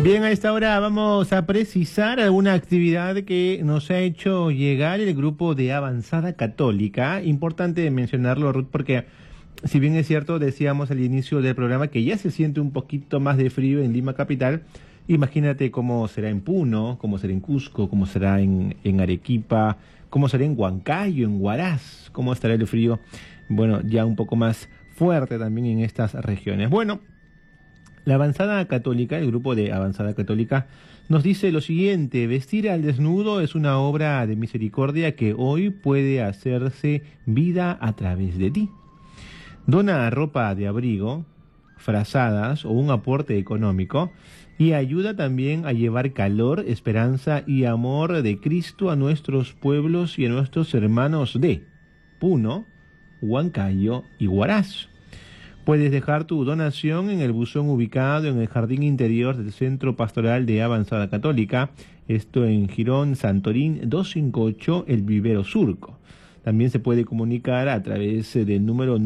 Bien, a esta hora vamos a precisar alguna actividad que nos ha hecho llegar el grupo de Avanzada Católica. Importante mencionarlo, Ruth, porque si bien es cierto, decíamos al inicio del programa que ya se siente un poquito más de frío en Lima capital. Imagínate cómo será en Puno, cómo será en Cusco, cómo será en Arequipa, cómo será en Huancayo, en Huaraz, cómo estará el frío, bueno, ya un poco más fuerte también en estas regiones. Bueno, la Avanzada Católica, el grupo de Avanzada Católica, nos dice lo siguiente: vestir al desnudo es una obra de misericordia que hoy puede hacerse vida a través de ti. Dona ropa de abrigo, frazadas o un aporte económico y ayuda también a llevar calor, esperanza y amor de Cristo a nuestros pueblos y a nuestros hermanos de Puno, Huancayo y Huaraz. Puedes dejar tu donación en el buzón ubicado en el jardín interior del Centro Pastoral de Avanzada Católica, esto en Girón, Santorín 258, El Vivero Surco. También se puede comunicar a través del número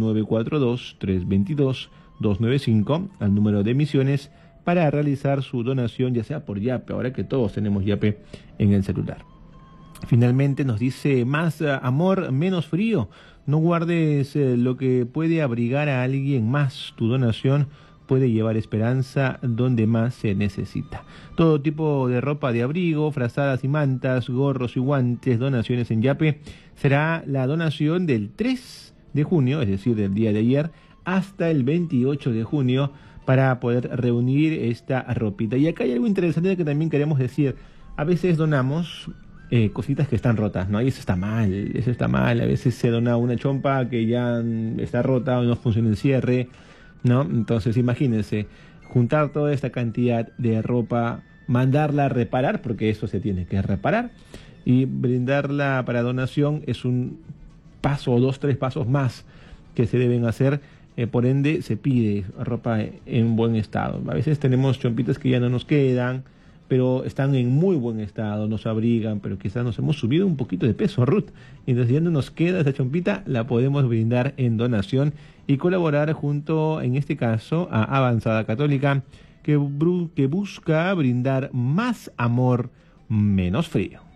942-322-295 al número de Misiones para realizar su donación, ya sea por Yape, ahora que todos tenemos Yape en el celular. Finalmente nos dice: más amor, menos frío. No guardes lo que puede abrigar a alguien más. Tu donación puede llevar esperanza donde más se necesita. Todo tipo de ropa de abrigo, frazadas y mantas, gorros y guantes, donaciones en Yape. Será la donación del 3 de junio, es decir, del día de ayer, hasta el 28 de junio para poder reunir esta ropita. Y acá hay algo interesante que también queremos decir. A veces donamos cositas que están rotas, ¿no? Y eso está mal. A veces se dona una chompa que ya está rota o no funciona el cierre, ¿no? Entonces imagínense, juntar toda esta cantidad de ropa, mandarla a reparar, porque eso se tiene que reparar, y brindarla para donación es un paso o 2, 3 pasos más que se deben hacer. Por ende, se pide ropa en buen estado. A veces tenemos chompitas que ya no nos quedan, pero están en muy buen estado, nos abrigan, pero quizás nos hemos subido un poquito de peso, Ruth. Entonces ya no nos queda esa chompita, la podemos brindar en donación y colaborar junto, en este caso, a Avanzada Católica, que busca brindar más amor, menos frío.